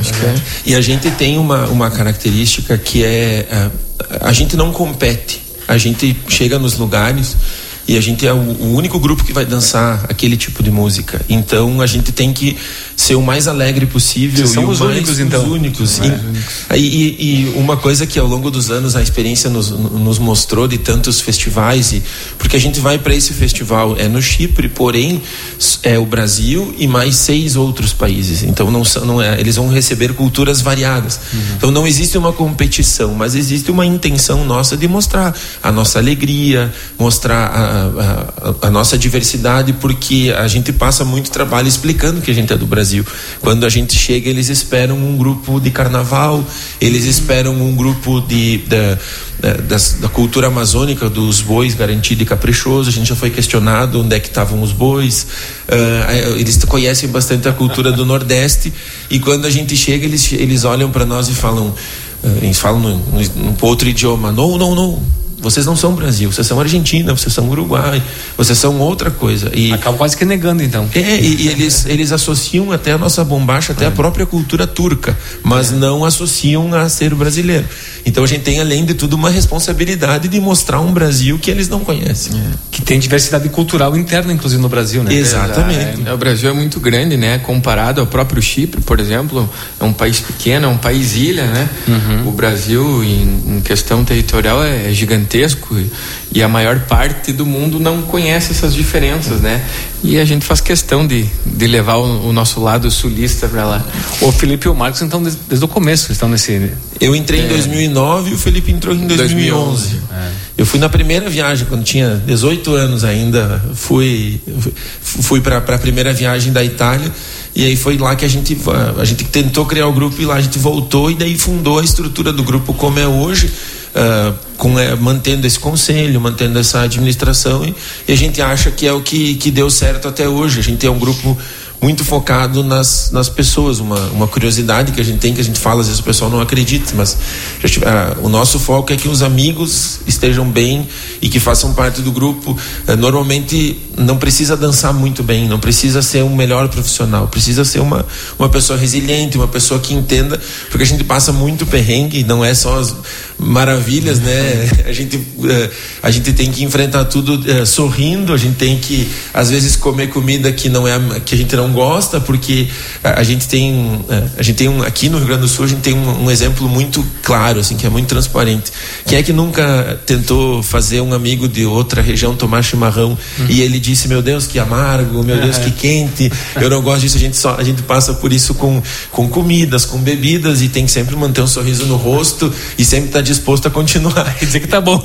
Acho que é. E a gente tem uma característica que é a gente não compete. A gente chega nos lugares e a gente é o único grupo que vai dançar aquele tipo de música. Então a gente tem que ser o mais alegre possível. São os únicos, então. Os únicos. E uma coisa que ao longo dos anos a experiência nos mostrou de tantos festivais, porque a gente vai para esse festival no Chipre, porém é o Brasil e mais 6 outros países. Então eles vão receber culturas variadas. Então não existe uma competição, mas existe uma intenção nossa de mostrar a nossa alegria, mostrar a nossa diversidade, porque a gente passa muito trabalho explicando que a gente é do Brasil. Quando a gente chega, eles esperam um grupo de carnaval, eles esperam um grupo da cultura amazônica, dos bois garantido e caprichoso. A gente já foi questionado onde é que estavam os bois. Eles conhecem bastante a cultura do Nordeste, e quando a gente chega, eles olham para nós e falam num outro idioma: não, vocês não são Brasil, vocês são Argentina, vocês são Uruguai, vocês são outra coisa. E acaba quase que negando, então. E eles associam até a nossa bombacha, até a própria cultura turca, mas não associam a ser brasileiro. Então a gente tem, além de tudo, uma responsabilidade de mostrar um Brasil que eles não conhecem. Que tem diversidade cultural interna, inclusive, no Brasil, né? Exatamente. O Brasil é muito grande, né? Comparado ao próprio Chipre, por exemplo, é um país pequeno, é um país ilha, né? O Brasil, em questão territorial, é gigantesco, e a maior parte do mundo não conhece essas diferenças, né? E a gente faz questão de levar o nosso lado sulista para lá. O Felipe e o Marcos, então, desde o começo estão nesse... Eu entrei em 2009 e o Felipe entrou em 2011. Eu fui na primeira viagem, quando tinha 18 anos ainda, fui para a primeira viagem da Itália, e aí foi lá que a gente tentou criar o grupo, e lá a gente voltou e daí fundou a estrutura do grupo como é hoje, mantendo esse conselho, mantendo essa administração, e a gente acha que é o que deu certo até hoje. A gente é um grupo muito focado nas pessoas. Uma curiosidade que a gente tem, que a gente fala, às vezes o pessoal não acredita, mas o nosso foco é que os amigos estejam bem e que façam parte do grupo. Normalmente não precisa dançar muito bem, não precisa ser um melhor profissional, precisa ser uma pessoa resiliente, uma pessoa que entenda, porque a gente passa muito perrengue, não é só as maravilhas, né? A gente tem que enfrentar tudo sorrindo, a gente tem que às vezes comer comida que a gente não gosta, porque a gente tem aqui no Rio Grande do Sul a gente tem um exemplo muito claro, assim, que é muito transparente. Quem é que nunca tentou fazer um amigo de outra região tomar chimarrão e ele disse: meu Deus, que amargo, meu Deus, que quente, eu não gosto disso. A gente passa por isso com comidas, com bebidas, e tem que sempre manter um sorriso no rosto e sempre estar disposto a continuar e dizer que tá bom.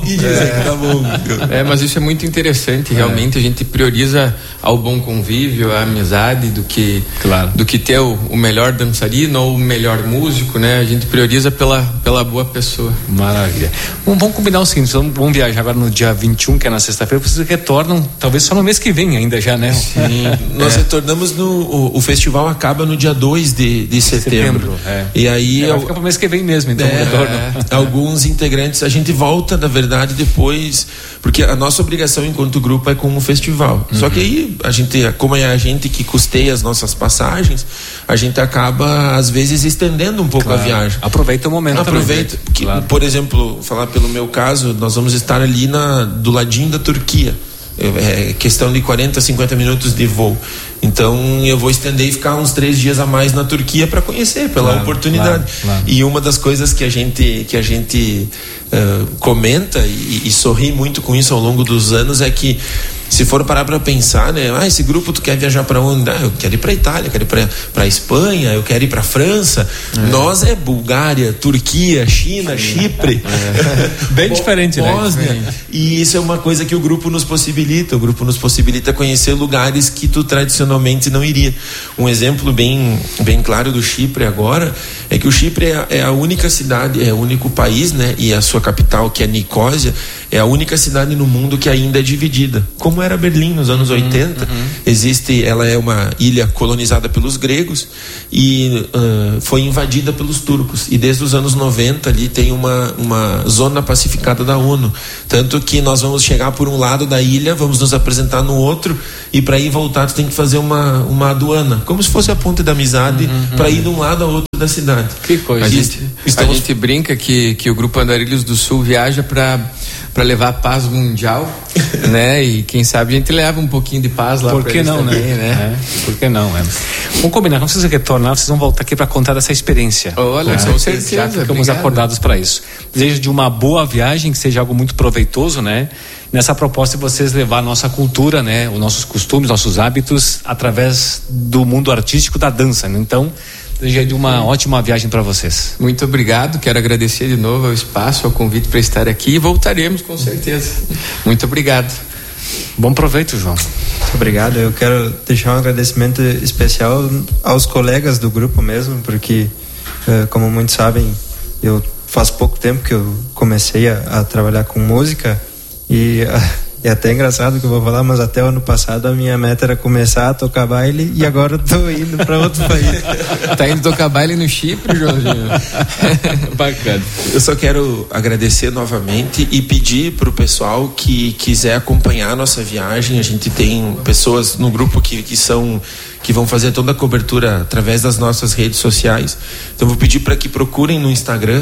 Mas isso é muito interessante. Realmente a gente prioriza ao bom convívio, a amizade, do que ter o melhor dançarino ou o melhor músico, né? A gente prioriza pela boa pessoa. Maravilha. Vamos combinar o seguinte: vamos viajar agora no dia 21, que é na sexta-feira. Vocês retornam talvez só no mês que vem ainda já, né? Sim. Nós retornamos o festival acaba no dia 2 de setembro. E aí vai ficar pro mês que vem mesmo, então alguns integrantes, a gente volta, na verdade, depois, porque a nossa obrigação enquanto grupo é com o festival. Só que aí como é a gente que custeia as nossas passagens, a gente acaba às vezes estendendo um pouco a viagem. Aproveita o momento. Porque, por exemplo, falar pelo meu caso, nós vamos estar ali do ladinho da Turquia. É questão de 40, 50 minutos de voo. Então eu vou estender e ficar uns 3 dias a mais na Turquia para conhecer, pela oportunidade. E uma das coisas que a gente comenta e sorri muito com isso ao longo dos anos é que, se for parar para pensar, né? Esse grupo, tu quer viajar para onde? Eu quero ir para Itália, quero ir para Espanha, eu quero ir para França. Nós é Bulgária, Turquia, China, Chipre. Bem diferente, Bósnia, né? E isso é uma coisa que o grupo nos possibilita. O grupo nos possibilita conhecer lugares que tu tradicionalmente não iria. Um exemplo bem claro do Chipre agora é que o Chipre é a única cidade, é o único país, né? E a sua capital, que é Nicósia, É a única cidade no mundo que ainda é dividida, como era Berlim nos anos 80. Ela é uma ilha colonizada pelos gregos e foi invadida pelos turcos, e desde os anos 90 ali tem uma zona pacificada da ONU, tanto que nós vamos chegar por um lado da ilha, vamos nos apresentar no outro, e para ir voltar tu tem que fazer uma aduana, como se fosse a ponte da amizade, para ir de um lado ao outro da cidade. Que coisa. A gente brinca que o Grupo Andarilhos do Sul viaja para levar a paz mundial, né? E quem sabe a gente leva um pouquinho de paz lá. Por que não, também, né? Por que não, Vamos combinar, não precisa retornar, vocês vão voltar aqui para contar dessa experiência. Olha, com certeza. Já ficamos acordados para isso. Desejo de uma boa viagem, que seja algo muito proveitoso, né? Nessa proposta de vocês levar a nossa cultura, né? Os nossos costumes, nossos hábitos, através do mundo artístico da dança, né? Então, desejo de uma ótima viagem para vocês. Muito obrigado, quero agradecer de novo ao espaço, ao convite para estar aqui, e voltaremos com certeza. Muito obrigado. Bom proveito, João. Muito obrigado. Eu quero deixar um agradecimento especial aos colegas do grupo mesmo, porque, como muitos sabem, eu faz pouco tempo que eu comecei a trabalhar com música, e é até engraçado que eu vou falar, mas até o ano passado a minha meta era começar a tocar baile, e agora eu tô indo para outro país. Tá indo tocar baile no Chipre, Joãozinho? Bacana. Eu só quero agradecer novamente e pedir pro pessoal que quiser acompanhar a nossa viagem. A gente tem pessoas no grupo que vão fazer toda a cobertura através das nossas redes sociais. Então vou pedir para que procurem no Instagram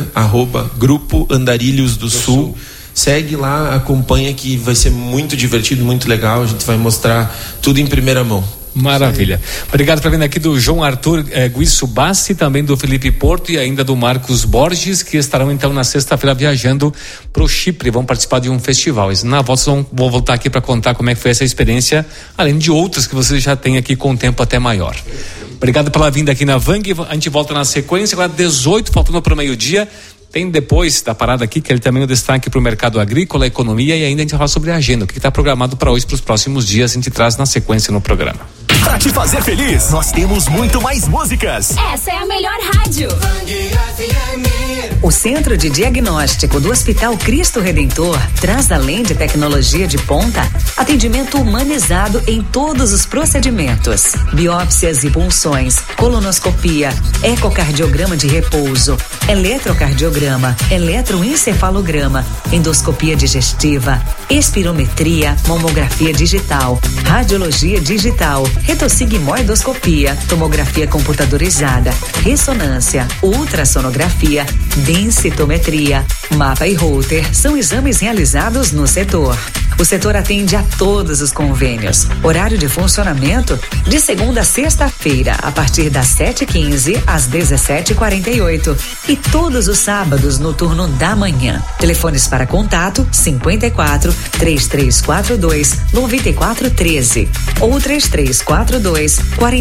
@Grupo Andarilhos do Sul. Segue lá, acompanha, que vai ser muito divertido, muito legal. A gente vai mostrar tudo em primeira mão. Maravilha. Obrigado por vir aqui do João Arthur Guissubassi, também do Felipe Porto e ainda do Marcos Borges, que estarão então na sexta-feira viajando para o Chipre, vão participar de um festival. Na volta vão voltar aqui para contar como é que foi essa experiência, além de outras que vocês já têm aqui com tempo até maior. Obrigado pela vinda aqui na Vang. A gente volta na sequência, agora 18, faltando para o meio-dia. Tem depois da parada aqui, que ele também é um destaque para o mercado agrícola, economia, e ainda a gente vai falar sobre a agenda, o que está programado para hoje, para os próximos dias, a gente traz na sequência no programa. Pra te fazer feliz, nós temos muito mais músicas. Essa é a melhor rádio. O Centro de Diagnóstico do Hospital Cristo Redentor traz, além de tecnologia de ponta, atendimento humanizado em todos os procedimentos: biópsias e punções, colonoscopia, ecocardiograma de repouso, eletrocardiograma, eletroencefalograma, endoscopia digestiva, espirometria, mamografia digital, radiologia digital, retossigmoidoscopia, tomografia computadorizada, ressonância, ultrassonografia, densitometria, mapa e Holter são exames realizados no setor. O setor atende a todos os convênios. Horário de funcionamento de segunda a sexta-feira, a partir das 7h15 às 17h48. E todos os sábados no turno da manhã. Telefones para contato 54 3342 9413 ou 3342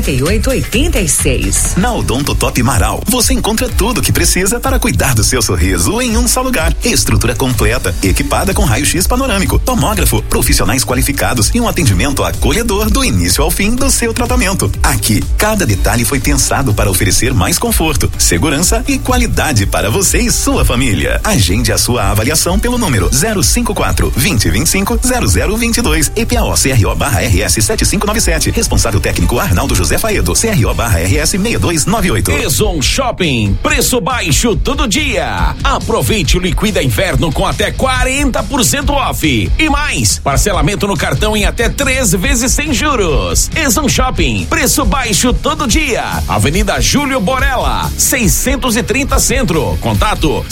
4886. Na Odonto Top Marau, você encontra tudo o que precisa para cuidar do seu sorriso em um só lugar. Estrutura completa, equipada com raio-x panorâmico, tomógrafo, profissionais qualificados e um atendimento acolhedor do início ao fim do seu tratamento. Aqui, cada detalhe foi pensado para oferecer mais conforto, segurança e qualidade para você e sua família. Agende a sua avaliação pelo número 054 2025 0022 EPAO-CRO/RS 7597. Responsável técnico Arnaldo José Faedo, CRO/RS 6298. Ezon Shopping, preço baixo todo dia. Aproveite o Liquida Inverno com até 40% off. E mais, parcelamento no cartão em até 3 vezes sem juros. Ezon Shopping, preço baixo todo dia. Avenida Júlio Borella, 630 Centro. Contato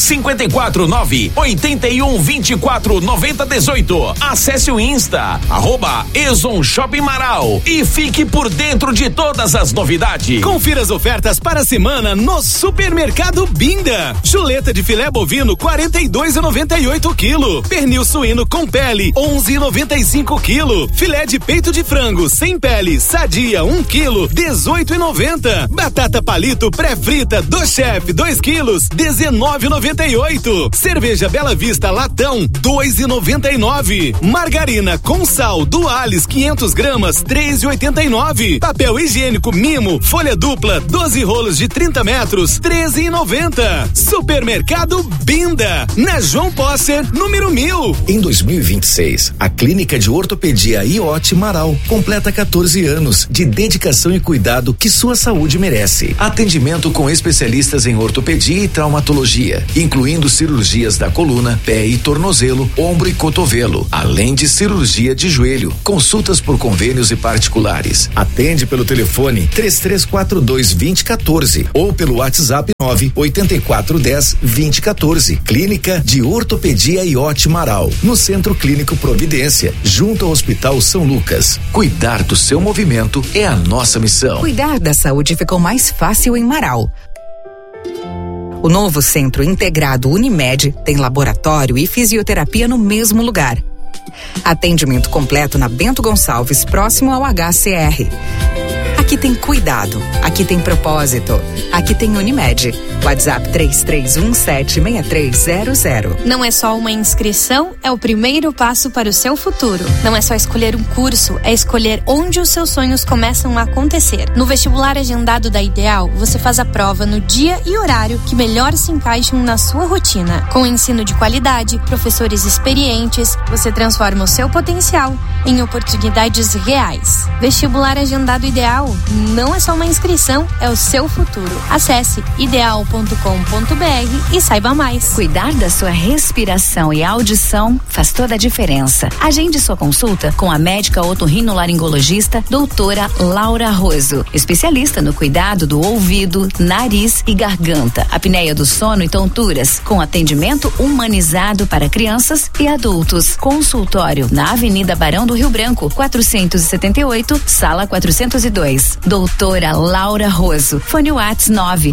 549-8124-9018. Acesse o Insta, @Ezon Shopping Marau e fique por dentro de todas as novidades. Confira as ofertas para a semana no Supermercado Binda. Chuleta de filé bovino 42,98 kg. Pernil suíno com pele 11,95 quilo. Filé de peito de frango sem pele, sadia 1 quilo, 18,90. Batata palito pré-frita do chefe 2 quilos, 19,98. Cerveja Bela Vista latão 2,99. Margarina com sal Dualis 500 gramas 3,89. Papel higiênico Mimo folha dupla 12 rolos de 30 metros 13,90. Supermercado Binda na João Posser número 1000. Em 2026, a Clínica de Ortopedia IOT Marau completa 14 anos de dedicação e cuidado que sua saúde merece. Atendimento com especialistas em ortopedia e traumatologia, incluindo cirurgias da coluna, pé e tornozelo, ombro e cotovelo, além de cirurgia de joelho. Consultas por convênios e particulares. Atende pelo telefone 3342-2014 ou pelo WhatsApp 98410-2014. Clínica de Ortopedia IOT Marau, no Centro Clínico Providência, junto ao Hospital São Lucas. Cuidar do seu movimento é a nossa missão. Cuidar da saúde ficou mais fácil em Marau. O novo Centro Integrado Unimed tem laboratório e fisioterapia no mesmo lugar. Atendimento completo na Bento Gonçalves, próximo ao HCR. Aqui tem cuidado, aqui tem propósito, aqui tem Unimed. WhatsApp 33176300. Não é só uma inscrição, é o primeiro passo para o seu futuro. Não é só escolher um curso, é escolher onde os seus sonhos começam a acontecer. No vestibular agendado da Ideal, você faz a prova no dia e horário que melhor se encaixam na sua rotina. Com ensino de qualidade, professores experientes, você transforma o seu potencial em oportunidades reais. Vestibular agendado Ideal não é só uma inscrição, é o seu futuro. Acesse ideal.com.br e saiba mais. Cuidar da sua respiração e audição faz toda a diferença. Agende sua consulta com a médica otorrinolaringologista doutora Laura Roso, especialista no cuidado do ouvido, nariz e garganta, apneia do sono e tonturas, com atendimento humanizado para crianças e adultos. Consultório na Avenida Barão do Rio Branco, 478, sala 402. Doutora Laura Roso. Fone Whats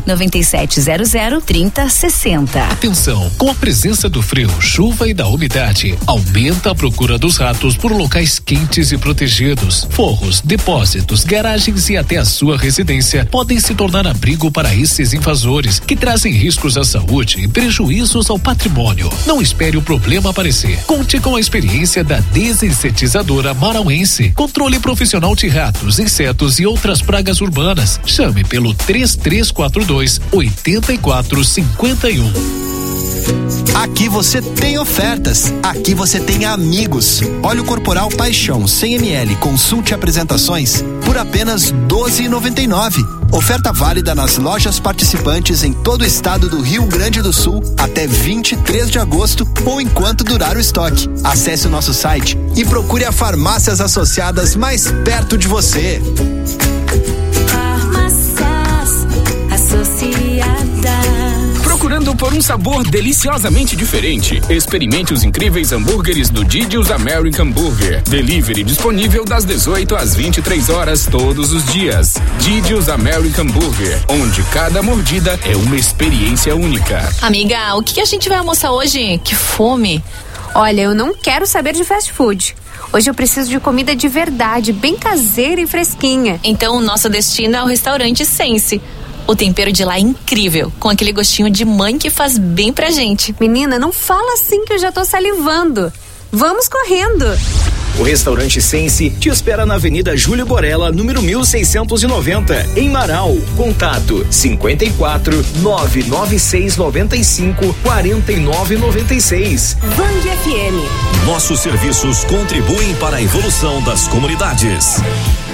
997003060. Atenção, com a presença do frio, chuva e da umidade, aumenta a procura dos ratos por locais quentes e protegidos. Forros, depósitos, garagens e até a sua residência podem se tornar abrigo para esses invasores que trazem riscos à saúde e prejuízos ao patrimônio. Não espere o problema aparecer. Conte com a experiência da desinsetizadora marauense. Controle profissional de ratos, insetos e outras pragas urbanas. Chame pelo 3342-8451. Aqui você tem ofertas, aqui você tem amigos. Óleo corporal Paixão 100 ml, consulte apresentações por apenas R$12,99. Oferta válida nas lojas participantes em todo o estado do Rio Grande do Sul até 23 de agosto ou enquanto durar o estoque. Acesse o nosso site e procure a farmácias associadas mais perto de você. Farmácias Associadas. Procurando por um sabor deliciosamente diferente? Experimente os incríveis hambúrgueres do Didi's American Burger. Delivery disponível das 18 às 23 horas todos os dias. Didi's American Burger, onde cada mordida é uma experiência única. Amiga, o que a gente vai almoçar hoje? Que fome! Olha, eu não quero saber de fast food. Hoje eu preciso de comida de verdade, bem caseira e fresquinha. Então o nosso destino é o restaurante Sense. O tempero de lá é incrível, com aquele gostinho de mãe que faz bem pra gente. Menina, não fala assim que eu já tô salivando. Vamos correndo. O restaurante Sense te espera na Avenida Júlio Borella, número 1690, em Marau. Contato 54 996 95 49 96. Band FM. Nossos serviços contribuem para a evolução das comunidades.